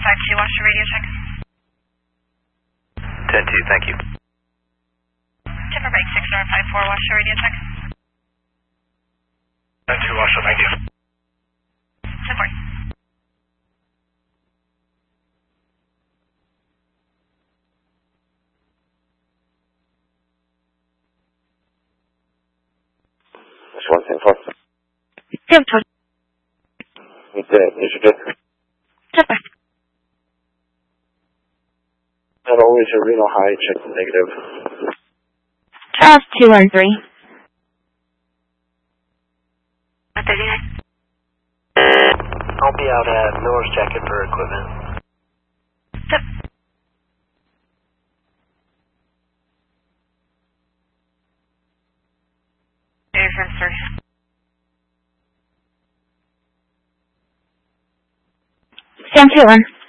5-2, watch the radio check. 10-2, thank you. Timberbank 6-54, watch the radio check. 10-2, watch the, thank you. Support. That's one thing for us. Timber. You should get Timber. not always a renal high, check negative. Charles 213. 139. I'll be out at Miller's Jacket for equipment. Tip. Difference 3. Sam 2-1.